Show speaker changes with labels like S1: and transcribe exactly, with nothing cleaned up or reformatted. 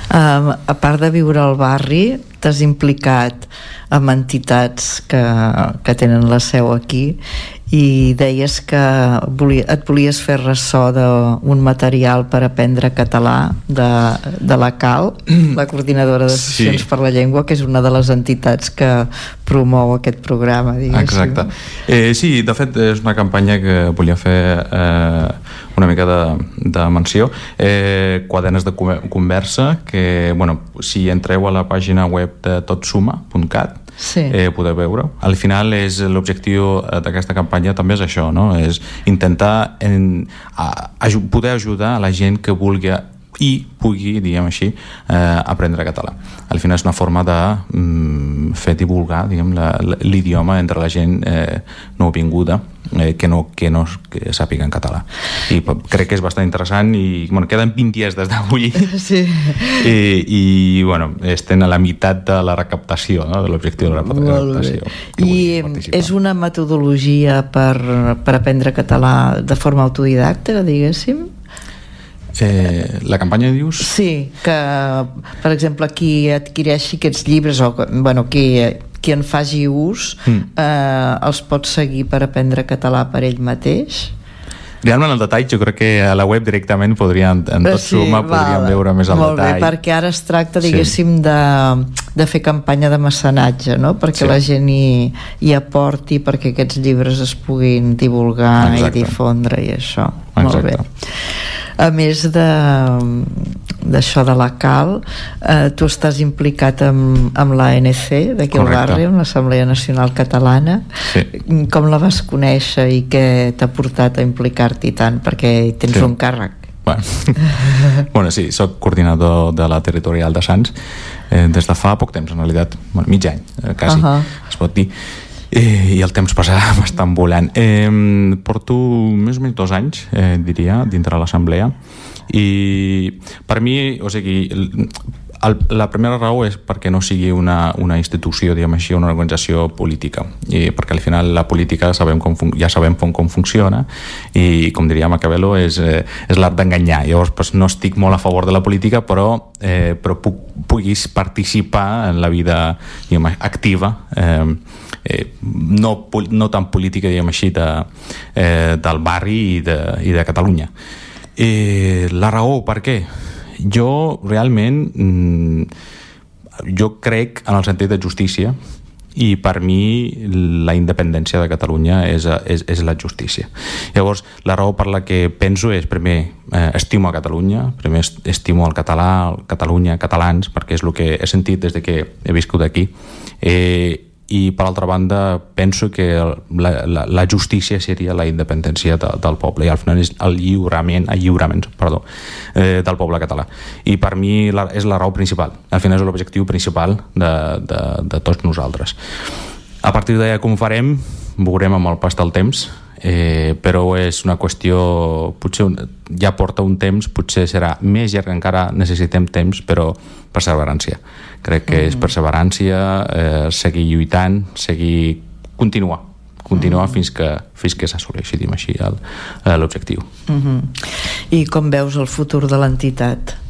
S1: Um, a part de viure al barri, t'has implicat amb entitats que, que tenen la seu aquí, i deies que volia, et volies fer ressò d'un material per aprendre català de, de la CAL, la Coordinadora d'Associacions
S2: sí.
S1: per la Llengua, que és una de les entitats que promou aquest programa, diguéssim.
S2: Exacte. Eh, sí, de fet és una campanya que volia fer eh, una mica de, de menció. Eh, quadernes de conversa, que bueno, si entreu a la pàgina web de totsuma punt cat, sí. eh, podeu veure. Al final és l'objectiu d'aquesta campanya també és això, no? És intentar en, a, a, poder ajudar a la gent que vulgui i pugui, diguem així, eh, aprendre català. Al final és una forma de mm, fer divulgar, diguem, l'idioma entre la gent eh, nouvinguda eh, que no, que no que sàpiga en català. I crec que és bastant interessant i bueno, queden vint dies des d'avui
S1: sí.
S2: I, i bueno, estem a la meitat de la recaptació, no? De l'objectiu de la recaptació.
S1: I és una metodologia per, per aprendre català de forma autodidacta, diguéssim?
S2: Eh, la campanya dius?
S1: Sí, que per exemple qui adquireixi aquests llibres o bueno, qui, qui en faci ús mm. eh, els pot seguir per aprendre català per ell mateix?
S2: Realment el detall jo crec que a la web directament podrien, en tot sí, suma podríem val. veure més el
S1: Molt
S2: detall.
S1: Molt bé, perquè ara es tracta diguéssim sí. de, de fer campanya de mecenatge, no? Perquè sí. la gent hi, hi aporti perquè aquests llibres es puguin divulgar Exacte. i difondre i això. Exacte. Molt bé. A més de d'això de la CAL, eh, tu estàs implicat amb, amb l'A N C d'aquí al barri, amb l'Assemblea Nacional Catalana. Sí. Com la vas conèixer i què t'ha portat a implicar-t'hi tant? Perquè tens sí. un càrrec.
S2: Bueno, bueno sí, soc coordinador de la territorial de Sants eh, des de fa poc temps, en realitat, bueno, mig any, eh, quasi, uh-huh. es pot dir. Eh, i el temps passa bastant volant. Eh, porto més o menys dos anys, eh, diria, dintre l'assemblea, i per mi, o sigui, el, la primera raó és perquè no sigui una, una institució, diguem així, una organització política, i perquè al final la política sabem com, ja sabem com, com funciona, i com diria Maquiavelo és, eh, és l'art d'enganyar. Llavors pues, no estic molt a favor de la política, però, eh, però puc, puguis participar en la vida, diguem, activa, eh, Eh, no, no tan política, diguem així, de, eh, del barri i de, i de Catalunya. Eh, la raó, per què? Jo realment mm, jo crec en el sentit de justícia, i per mi la independència de Catalunya és, és, és la justícia. Llavors la raó per la que penso és, primer, eh, estimo a Catalunya, primer estimo el català, el Catalunya, catalans, perquè és el que he sentit des de que he viscut aquí, eh, i per altra banda penso que la, la, la justícia seria la independència de, del poble, i al final és el lliurament, el lliurament perdó, eh, del poble català, i per mi la, és la raó principal, al final és l'objectiu principal de, de, de tots nosaltres. A partir d'allà com ho farem veurem amb el pas del temps, eh, però és una qüestió, potser un, ja porta un temps, potser serà més llarg encara, necessitem temps, però perseverància. Crec que és perseverància, eh, seguir lluitant, seguir continuar, continuar mm. fins que, fins que s'assoleixi, diguem així, l'objectiu.
S1: Mm-hmm. I com veus el futur de l'entitat?